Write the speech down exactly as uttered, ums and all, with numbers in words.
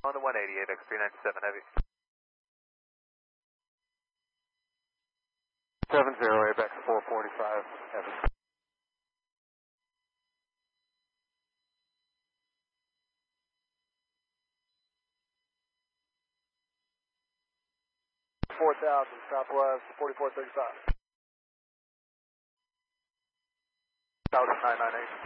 On the one eighty-eight, X three ninety-seven heavy. seven zero, Apex four forty-five heavy. four thousand, Southwest, forty-four thirty-five. one thousand nine ninety-eight.